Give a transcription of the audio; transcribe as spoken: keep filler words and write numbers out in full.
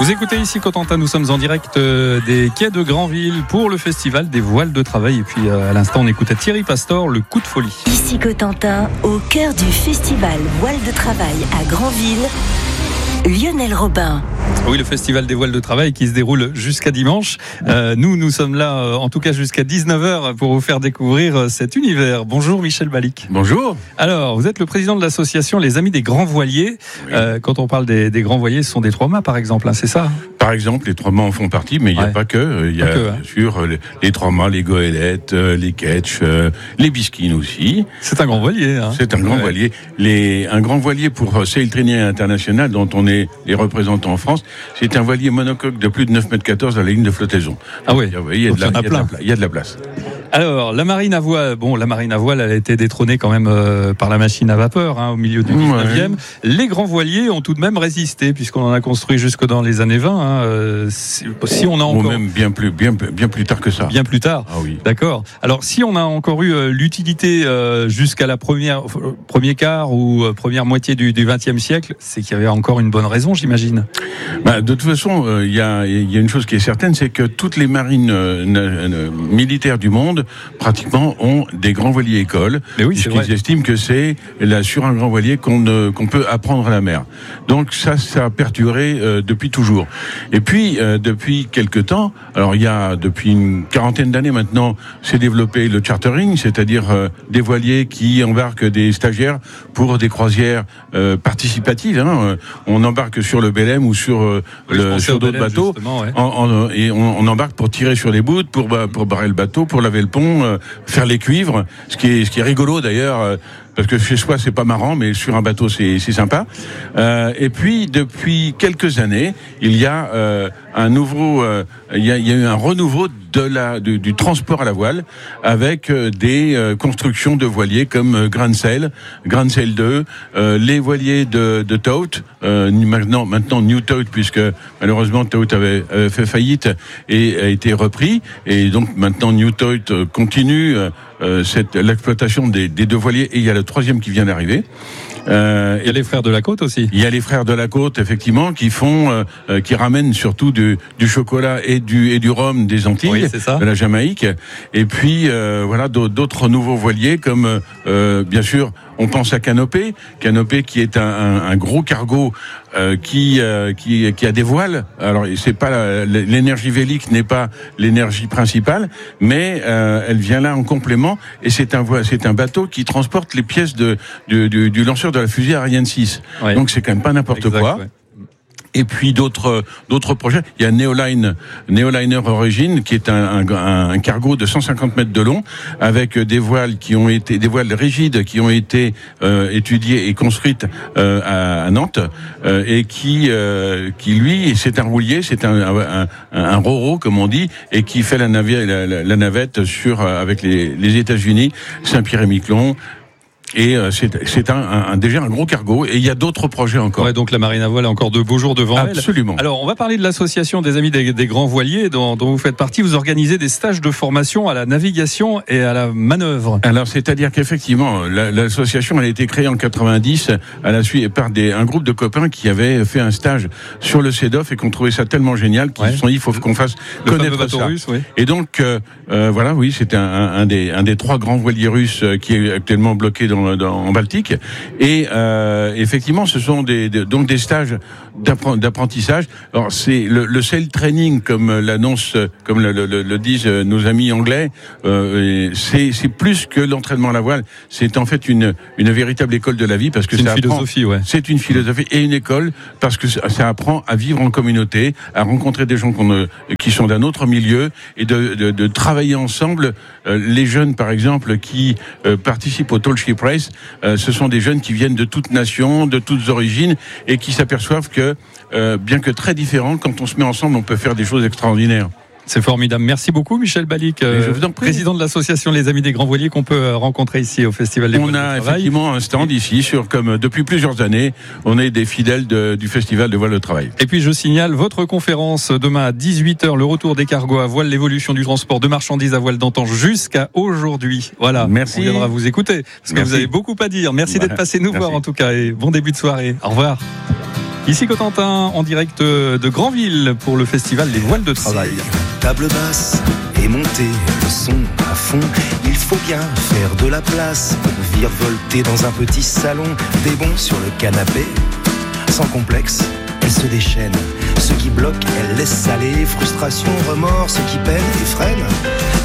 Vous écoutez ici Cotentin, nous sommes en direct des quais de Granville pour le festival des voiles de travail. Et puis à l'instant, on écoutait Thierry Pastor, le coup de folie. Ici Cotentin, au cœur du festival Voiles de travail à Granville, Lionel Robin. Oui, le festival des voiles de travail qui se déroule jusqu'à dimanche. Euh, nous, nous sommes là, euh, en tout cas jusqu'à dix-neuf heures, pour vous faire découvrir euh, cet univers. Bonjour Michel Balic. Bonjour. Alors, vous êtes le président de l'association Les Amis des Grands Voiliers. Oui. Euh, quand on parle des, des grands voiliers, ce sont des trois mâts, par exemple, hein, c'est ça? Par exemple, les trois mâts en font partie, mais il n'y a ouais. pas que. Il y a que, hein. bien sûr les, les trois mâts, les goélettes, les ketchs, euh, les bisquines aussi. C'est un grand voilier. Hein. C'est un grand ouais. voilier. Les, un grand voilier pour Sail Training International, dont on est les représentants en France, c'est un voilier monocoque de plus de neuf mètres quatorze à la ligne de flottaison. Ah oui. Il y a de la, il y a de la, il y a de la place. Alors, la marine à voile, bon, la marine à voile, elle a été détrônée quand même euh, par la machine à vapeur, hein, au milieu du dix-neuvième. Ouais. Les grands voiliers ont tout de même résisté, puisqu'on en a construit jusque dans les années vingt. Hein, euh, si, si on a encore... Ou même bien plus, bien, bien plus tard que ça. Bien plus tard. Ah oui. D'accord. Alors, si on a encore eu euh, l'utilité euh, jusqu'à la première, euh, premier quart ou euh, première moitié du, du vingtième siècle, c'est qu'il y avait encore une bonne raison, j'imagine. Bah, de toute façon, il euh, y, a, y a une chose qui est certaine, c'est que toutes les marines euh, euh, militaires du monde pratiquement ont des grands voiliers écoles, oui, puisqu'ils estiment que c'est là, sur un grand voilier qu'on, euh, qu'on peut apprendre à la mer. Donc ça, ça a perduré euh, depuis toujours. Et puis, euh, depuis quelques temps, alors il y a depuis une quarantaine d'années maintenant, s'est développé le chartering, c'est-à-dire euh, des voiliers qui embarquent des stagiaires pour des croisières euh, participatives. Hein. On embarque sur le Belém ou sur, euh, oui, le, sur d'autres Belém, bateaux, ouais. en, en, et on, on embarque pour tirer sur les bouts, pour, pour barrer le bateau, pour laver le pont, euh, faire les cuivres, ce qui est, ce qui est rigolo d'ailleurs, euh, parce que chez soi c'est pas marrant, mais sur un bateau c'est, c'est sympa. Euh, et puis depuis quelques années, il y a euh, un nouveau, euh, il, y a, il y a eu un renouveau de la, du, du transport à la voile, avec euh, des euh, constructions de voiliers comme euh, Grand Sail, Grand Sail deux, euh, les voiliers de, de Taut, euh, maintenant, maintenant New Taut, puisque malheureusement Taut avait, avait fait faillite et a été repris, et donc maintenant New Taut continue euh, euh, cette, l'exploitation des, des deux voiliers, et il y a le troisième qui vient d'arriver. Euh, il y a les frères de la Côte aussi. Il y a les frères de la Côte, effectivement, qui font, euh, qui ramènent surtout du, du chocolat et du et du rhum des Antilles, oui, c'est ça. De la Jamaïque. Et puis euh, voilà d'autres nouveaux voiliers, comme euh, bien sûr, on pense à Canopée, Canopée qui est un, un, un gros cargo euh, qui euh, qui qui a des voiles. Alors c'est pas la, l'énergie vélique n'est pas l'énergie principale, mais euh, elle vient là en complément. Et c'est un c'est un bateau qui transporte les pièces de du, du, du lanceur de la fusée Ariane six. Ouais. Donc c'est quand même pas n'importe exact, quoi. Ouais. Et puis d'autres d'autres projets. Il y a Neoline, Neoliner Origin, qui est un, un, un cargo de cent cinquante mètres de long, avec des voiles qui ont été des voiles rigides qui ont été euh, étudiées et construites euh, à, à Nantes, euh, et qui euh, qui lui c'est un roulier, c'est un un, un, un roro comme on dit, et qui fait la navette la, la, la navette sur avec les, les États-Unis, Saint-Pierre-et-Miquelon. Et euh, c'est, c'est un, un, déjà un gros cargo, et il y a d'autres projets encore. Ouais, donc la marine à voile a encore de beaux jours devant elle. Absolument. Alors on va parler de l'association des Amis des, des Grands Voiliers dont, dont vous faites partie. Vous organisez des stages de formation à la navigation et à la manœuvre. Alors c'est-à-dire qu'effectivement la, l'association elle a été créée en quatre-vingt-dix à la suite par des, un groupe de copains qui avaient fait un stage sur le C E D O F et qu'on trouvait ça tellement génial qu'ils ouais. se sont dit il faut qu'on fasse le connaître ça. Russe, oui. Et donc euh, euh, voilà, oui, c'était un, un des un des trois grands voiliers russes qui est actuellement bloqué dans Dans, en Baltique, et euh, effectivement ce sont des, des donc des stages d'apprentissage. Alors c'est le, le sail training, comme l'annonce, comme le, le, le disent nos amis anglais, euh, c'est c'est plus que l'entraînement à la voile, c'est en fait une une véritable école de la vie, parce que c'est ça une apprend, philosophie, ouais. C'est une philosophie et une école, parce que ça, ça apprend à vivre en communauté, à rencontrer des gens qu'on, qui sont d'un autre milieu, et de, de, de travailler ensemble. Euh, les jeunes par exemple qui euh, participent au Tall Ship Race, Euh, ce sont des jeunes qui viennent de toutes nations, de toutes origines, et qui s'aperçoivent que, euh, bien que très différents, quand on se met ensemble, on peut faire des choses extraordinaires. C'est formidable. Merci beaucoup, Michel Balic, euh, président de l'association Les Amis des Grands Voiliers, qu'on peut rencontrer ici au Festival des Voiles de Travail. On a effectivement un stand ici, sur, comme depuis plusieurs années, on est des fidèles de, du Festival des Voiles de Travail. Et puis je signale votre conférence demain à dix-huit heures, le retour des cargos à voile, l'évolution du transport de marchandises à voile d'antan jusqu'à aujourd'hui. Voilà. Merci. On viendra vous écouter, parce que Merci. Vous avez beaucoup à dire. Merci ouais. d'être passé nous Merci. voir en tout cas, et bon début de soirée. Au revoir. Ici Cotentin, en direct de Granville pour le festival des voiles de travail. Table basse et monter le son à fond. Il faut bien faire de la place pour virevolter dans un petit salon. Des bons sur le canapé, sans complexe, elle se déchaîne. Ce qui bloque, elle laisse aller. Frustration, remords, ce qui peine et freine.